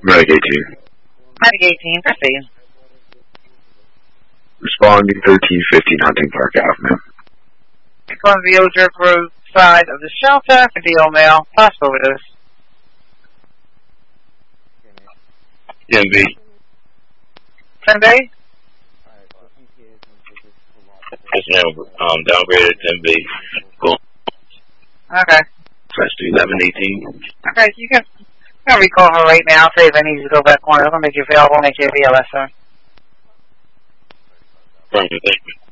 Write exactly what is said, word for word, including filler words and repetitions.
Medic eighteen. Medic eighteen, proceed. Responding thirteen fifteen Hunting Park Avenue. On the Ozark Road side of the shelter for D L mail. Possible overdose. ten B. ten B? It's now um, downgraded to ten B. Cool. Okay. Let's do eleven eighteen. Okay, you can, you can recall her right now. Say if I need to go back on, I'm going to make you available, make you a V L S, sir. Thank you.